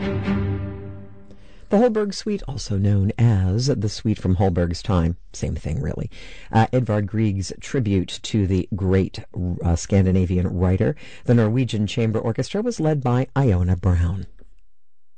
The Holberg Suite, also known as the Suite from Holberg's Time, same thing really. Edvard Grieg's tribute to the great Scandinavian writer. The Norwegian Chamber Orchestra was led by Iona Brown.